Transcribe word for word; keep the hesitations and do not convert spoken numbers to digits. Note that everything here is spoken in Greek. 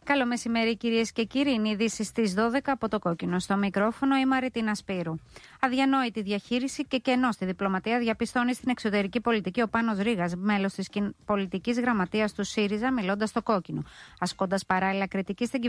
Καλό μεσημέρι, κυρίες και κύριοι. Είναι ειδήσεις στις δώδεκα από το Κόκκινο. Στο μικρόφωνο η Μαριτίνα Σπύρου. Αδιανόητη διαχείριση και κενό στη διπλωματία διαπιστώνει στην εξωτερική πολιτική ο Πάνος Ρήγας, μέλος της πολιτικής γραμματείας του ΣΥΡΙΖΑ, μιλώντας στο Κόκκινο. Ασκώντας παράλληλα κριτική στην